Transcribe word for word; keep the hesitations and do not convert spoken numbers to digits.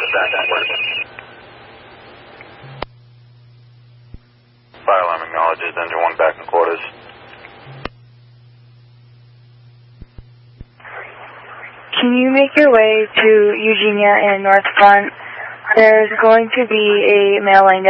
Fire alarm acknowledges, engine one back in quarters. Can you make your way to Eugenia and North Front? There's going to be a mail line